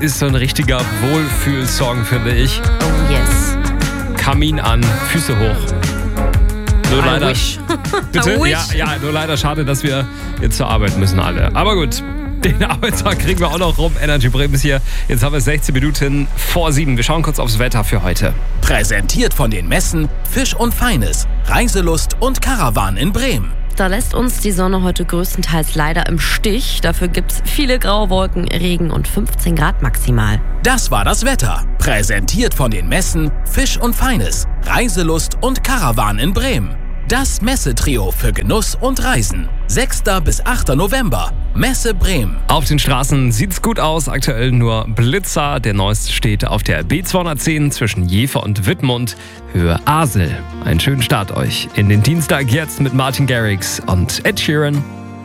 ist so ein richtiger Wohlfühlsong, finde ich. Oh yes. Kamin an, Füße hoch. Nur leider. Bitte? I wish. Ja, nur leider schade, dass wir jetzt zur Arbeit müssen alle. Aber gut. Den Arbeitstag kriegen wir auch noch rum. Energy Bremen ist hier. Jetzt haben wir 16 Minuten vor 7. Wir schauen kurz aufs Wetter für heute. Präsentiert von den Messen Fisch und Feines, Reiselust und Caravan in Bremen. Da lässt uns die Sonne heute größtenteils leider im Stich. Dafür gibt's viele graue Wolken, Regen und 15 Grad maximal. Das war das Wetter. Präsentiert von den Messen Fisch und Feines, Reiselust und Caravan in Bremen. Das Messetrio für Genuss und Reisen. 6. bis 8. November. Messe Bremen. Auf den Straßen sieht's gut aus. Aktuell nur Blitzer. Der neueste steht auf der B210 zwischen Jever und Wittmund, Höhe Asel. Einen schönen Start euch in den Dienstag jetzt mit Martin Garrix und Ed Sheeran.